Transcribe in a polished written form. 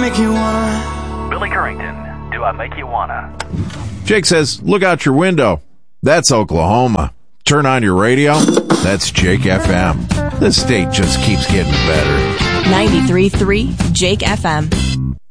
make you wanna? Billy Currington, do I make you wanna? Jake says, look out your window. That's Oklahoma. Turn on your radio. That's Jake FM. This state just keeps getting better. 93.3 Jake FM.